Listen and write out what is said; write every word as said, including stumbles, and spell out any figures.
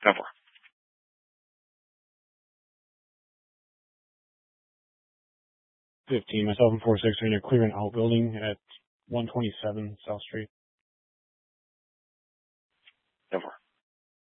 ten four. fifteen, myself and four six are in a clearance outbuilding at one twenty-seven South Street. ten four.